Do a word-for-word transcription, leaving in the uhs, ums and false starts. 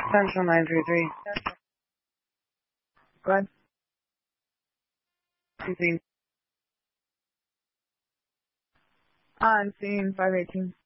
Central nine three three. Go ahead. Two scene. On scene five eighteen.